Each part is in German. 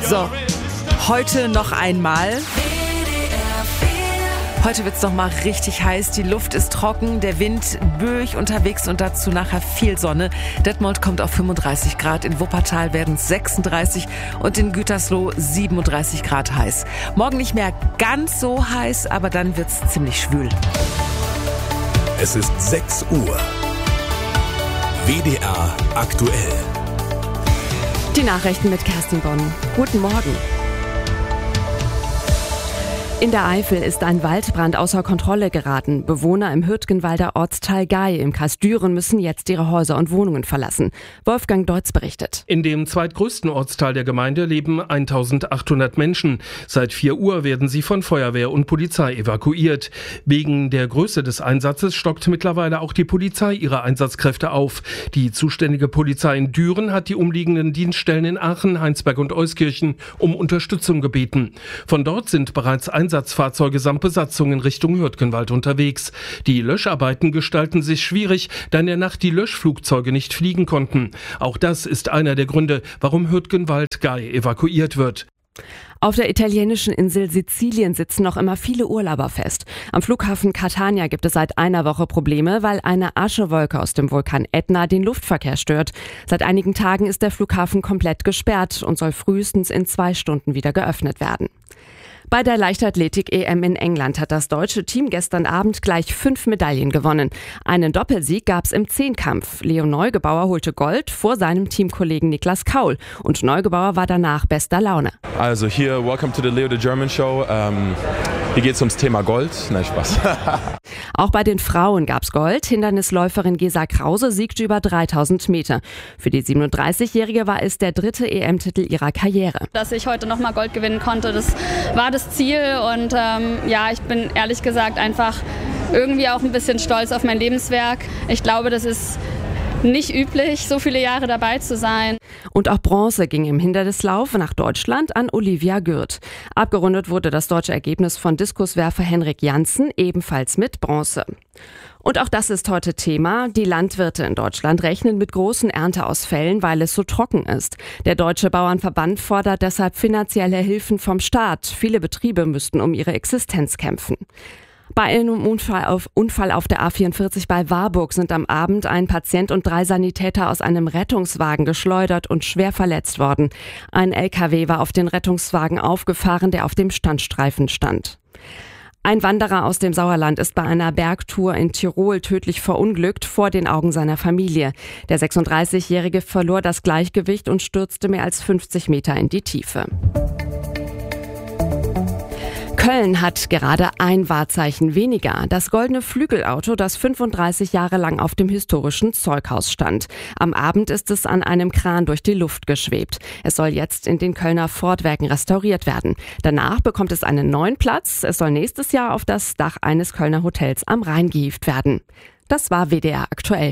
So, heute noch einmal. Heute wird's noch mal richtig heiß. Die Luft ist trocken, der Wind böig unterwegs und dazu nachher viel Sonne. Detmold kommt auf 35 Grad, in Wuppertal werden es 36 und in Gütersloh 37 Grad heiß. Morgen nicht mehr ganz so heiß, aber dann wird's ziemlich schwül. Es ist 6 Uhr. WDR aktuell. Die Nachrichten mit Kerstin Bonn. Guten Morgen. In der Eifel ist ein Waldbrand außer Kontrolle geraten. Bewohner im Hürtgenwalder Ortsteil Gay im Kreis Düren müssen jetzt ihre Häuser und Wohnungen verlassen. Wolfgang Deutz berichtet. In dem zweitgrößten Ortsteil der Gemeinde leben 1800 Menschen. Seit 4 Uhr werden sie von Feuerwehr und Polizei evakuiert. Wegen der Größe des Einsatzes stockt mittlerweile auch die Polizei ihre Einsatzkräfte auf. Die zuständige Polizei in Düren hat die umliegenden Dienststellen in Aachen, Heinsberg und Euskirchen um Unterstützung gebeten. Von dort sind bereits Einsatzfahrzeuge samt Besatzung in Richtung Hürtgenwald unterwegs. Die Löscharbeiten gestalten sich schwierig, da in der Nacht die Löschflugzeuge nicht fliegen konnten. Auch das ist einer der Gründe, warum Hürtgenwald-Gay evakuiert wird. Auf der italienischen Insel Sizilien sitzen noch immer viele Urlauber fest. Am Flughafen Catania gibt es seit einer Woche Probleme, weil eine Aschewolke aus dem Vulkan Etna den Luftverkehr stört. Seit einigen Tagen ist der Flughafen komplett gesperrt und soll frühestens in 2 Stunden wieder geöffnet werden. Bei der Leichtathletik-EM in England hat das deutsche Team gestern Abend gleich 5 Medaillen gewonnen. Einen Doppelsieg gab's im Zehnkampf. Leo Neugebauer holte Gold vor seinem Teamkollegen Niklas Kaul. Und Neugebauer war danach bester Laune. Also hier, welcome to the Leo the German Show. Hier geht's ums Thema Gold. Nein, Spaß. Auch bei den Frauen gab's Gold. Hindernisläuferin Gesa Krause siegte über 3000 Meter. Für die 37-Jährige war es der 3. EM-Titel ihrer Karriere. Dass ich heute nochmal Gold gewinnen konnte, das war das Ziel und ich bin ehrlich gesagt einfach irgendwie auch ein bisschen stolz auf mein Lebenswerk. Ich glaube, das ist nicht üblich, so viele Jahre dabei zu sein. Und auch Bronze ging im Hindernislauf nach Deutschland an Olivia Gürt. Abgerundet wurde das deutsche Ergebnis von Diskuswerfer Henrik Janssen, ebenfalls mit Bronze. Und auch das ist heute Thema. Die Landwirte in Deutschland rechnen mit großen Ernteausfällen, weil es so trocken ist. Der Deutsche Bauernverband fordert deshalb finanzielle Hilfen vom Staat. Viele Betriebe müssten um ihre Existenz kämpfen. Bei einem Unfall auf der A44 bei Warburg sind am Abend ein Patient und 3 Sanitäter aus einem Rettungswagen geschleudert und schwer verletzt worden. Ein LKW war auf den Rettungswagen aufgefahren, der auf dem Standstreifen stand. Ein Wanderer aus dem Sauerland ist bei einer Bergtour in Tirol tödlich verunglückt vor den Augen seiner Familie. Der 36-Jährige verlor das Gleichgewicht und stürzte mehr als 50 Meter in die Tiefe. Köln hat gerade ein Wahrzeichen weniger. Das goldene Flügelauto, das 35 Jahre lang auf dem historischen Zeughaus stand. Am Abend ist es an einem Kran durch die Luft geschwebt. Es soll jetzt in den Kölner Fortwerken restauriert werden. Danach bekommt es einen neuen Platz. Es soll nächstes Jahr auf das Dach eines Kölner Hotels am Rhein gehievt werden. Das war WDR aktuell.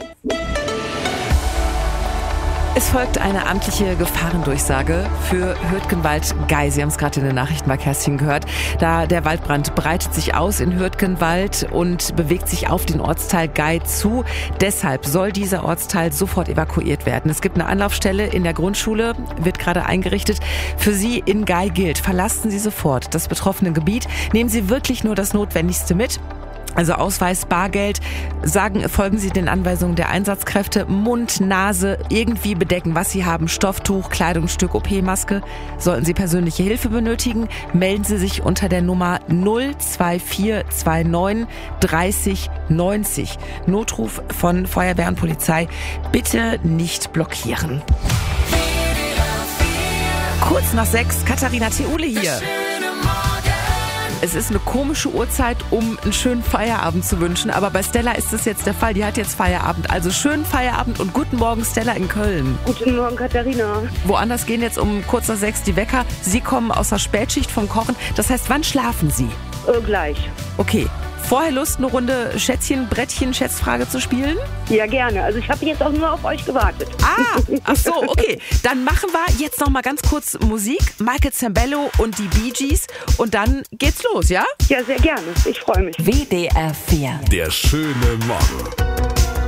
Es folgt eine amtliche Gefahrendurchsage für Hürtgenwald-Gay. Sie haben es gerade in den Nachrichten bei Kerstin gehört. Da der Waldbrand breitet sich aus in Hürtgenwald und bewegt sich auf den Ortsteil Gay zu. Deshalb soll dieser Ortsteil sofort evakuiert werden. Es gibt eine Anlaufstelle in der Grundschule, wird gerade eingerichtet. Für Sie in Gay gilt: Verlassen Sie sofort das betroffene Gebiet. Nehmen Sie wirklich nur das Notwendigste mit. Also Ausweis, Bargeld, folgen Sie den Anweisungen der Einsatzkräfte, Mund, Nase irgendwie bedecken, was Sie haben, Stofftuch, Kleidungsstück, OP-Maske. Sollten Sie persönliche Hilfe benötigen, melden Sie sich unter der Nummer 02429 30 90. Notruf von Feuerwehr und Polizei. Bitte nicht blockieren. Kurz nach 6, Katharina Theule hier. Es ist eine komische Uhrzeit, um einen schönen Feierabend zu wünschen, aber bei Stella ist es jetzt der Fall. Die hat jetzt Feierabend. Also schönen Feierabend und guten Morgen, Stella in Köln. Guten Morgen, Katharina. Woanders gehen jetzt um kurz nach 6 die Wecker. Sie kommen aus der Spätschicht vom Kochen. Das heißt, wann schlafen Sie? Gleich. Okay. Vorher Lust, eine Runde Schätzchen, Brettchen, Schätzfrage zu spielen? Ja, gerne. Also ich habe jetzt auch nur auf euch gewartet. Ach so, okay. Dann machen wir jetzt noch mal ganz kurz Musik. Michael Zambello und die Bee Gees. Und dann geht's los, ja? Ja, sehr gerne. Ich freue mich. WDR 4. Der schöne Morgen.